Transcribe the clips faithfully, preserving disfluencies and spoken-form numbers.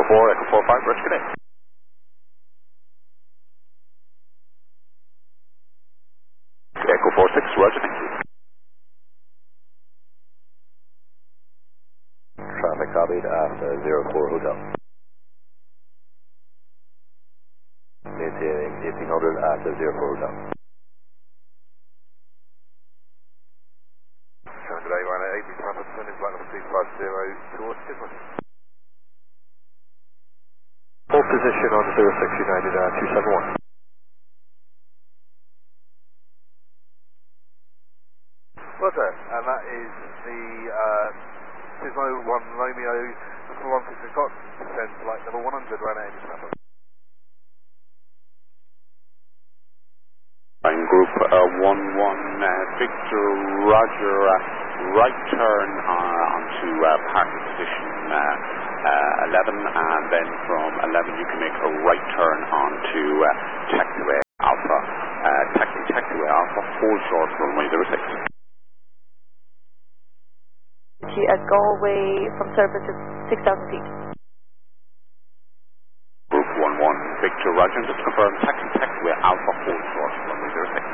four, Echo four five, Rich Connect. Echo four six, Roger, thank you. Traffic copied after zero four Hotel. Maintaining eighteen hundred after zero four Hotel. Showing today, one eighty, traffic, sending flight number two five zero towards Kismet. Full position on zero six United uh, two seven one. Roger, and that is the uh, Pismo one Romeo for one six o'clock, descend flight number one hundred, right eighty traffic. Line group uh, one one uh, Victor Roger, uh, right turn uh, onto uh, parking position uh, uh, eleven, and then from eleven you can make a right turn onto uh, taxiway Alpha, uh, taxi taxiway Alpha, hold short runway zero six. At Galway from surface at six thousand feet. Group one one Victor Roger, just confirm taxi taxiway Alpha, hold short runway zero six.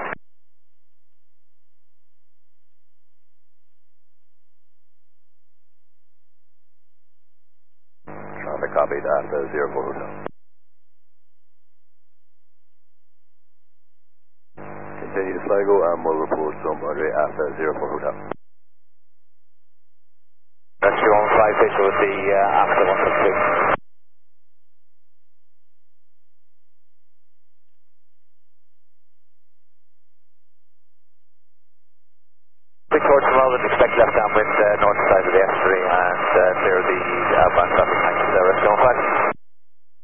Traffic copied after zero four Hotel. Continue to Sligo and we'll report some runway after zero four Hotel. Rescue on five Victor with the uh, after one six two.